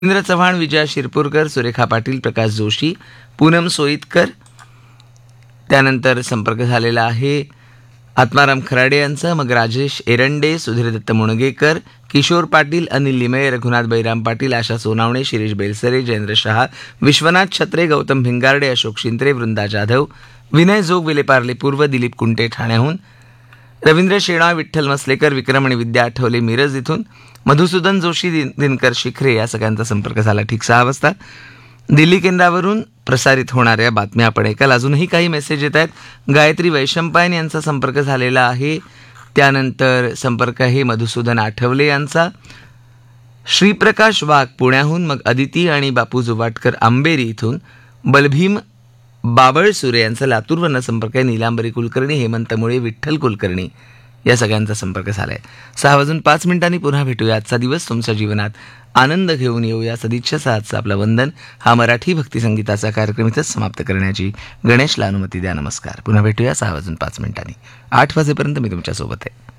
रवींद्र चव्हाण, विजया शिरपूरकर, सुरेखा पाटील, प्रकाश जोशी, पूनम सोईतकर. त्यानंतर संपर्क झालेला आहे आत्माराम खराडे यांचा. मग राजेश एरंडे, सुधीर दत्त मुणगेकर, किशोर पाटील, अनिल लिमये, रघुनाथ बैराम पाटील, आशा सोनावणे, शिरीष बेलसरे, जयेंद्र शहा, विश्वनाथ छत्रे, गौतम भिंगारडे, अशोक शिंत्रे, वृंदा जाधव, विनय जोग, विलेपार्ले पूर्व, दिलीप कुंटे ठाण्याहून, रवींद्र शेणा, विठ्ठल मसलेकर, विक्रम आणि विद्या आठवले मिरज इथून, मधुसूदन जोशी, दिनकर शिखरे या सगळ्यांचा संपर्क झाला ठीक 6 वाजता. दिल्ली केंद्रावरून प्रसारित होणाऱ्या बातम्या आपण ऐकाल. अजूनही काही मेसेज येत आहेत. गायत्री वैशंपायन यांचा संपर्क झालेला आहे. त्यानंतर संपर्क आहे मधुसूदन आठवले यांचा. श्रीप्रकाश वाघ पुण्याहून, मग अदिती आणि बापू जुवाटकर आंबेरी इथून, बलभीम बाबळसुरे यांचा लातूरवरनं संपर्क आहे. नीलांबरी कुलकर्णी, हेमंत मुळे, विठ्ठल कुलकर्णी या सगळ्यांचा संपर्क झाला आहे. 6:05 पुन्हा भेटूया. आजचा दिवस तुमच्या जीवनात आनंद घेऊन येऊया. सदिच्छा आजचं आपलं वंदन हा मराठी भक्तिसंगीताचा कार्यक्रम इथंच समाप्त करण्याची गणेशला अनुमती द्या. नमस्कार. पुन्हा भेटूया 6:05. 8 वाजेपर्यंत मी तुमच्यासोबत आहे.